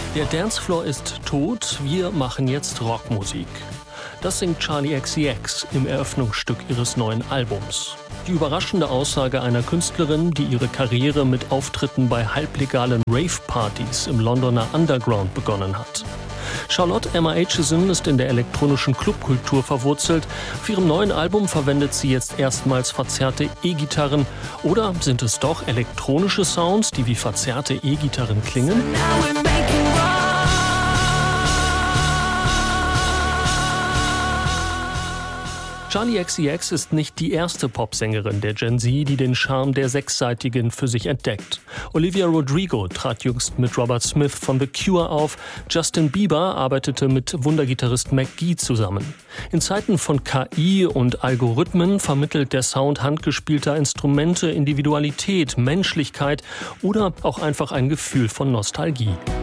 Der Dancefloor ist tot, wir machen jetzt Rockmusik. Das singt Charli XCX im Eröffnungsstück ihres neuen Albums. Die überraschende Aussage einer Künstlerin, die ihre Karriere mit Auftritten bei halblegalen Rave-Partys im Londoner Underground begonnen hat. Charlotte Emma Aitchison ist in der elektronischen Clubkultur verwurzelt. Auf ihrem neuen Album verwendet sie jetzt erstmals verzerrte E-Gitarren. Oder sind es doch elektronische Sounds, die wie verzerrte E-Gitarren klingen? Charli XCX ist nicht die erste Popsängerin der Gen Z, die den Charme der Sechsseitigen für sich entdeckt. Olivia Rodrigo trat jüngst mit Robert Smith von The Cure auf. Justin Bieber arbeitete mit Wundergitarrist McGee zusammen. In Zeiten von KI und Algorithmen vermittelt der Sound handgespielter Instrumente Individualität, Menschlichkeit oder auch einfach ein Gefühl von Nostalgie.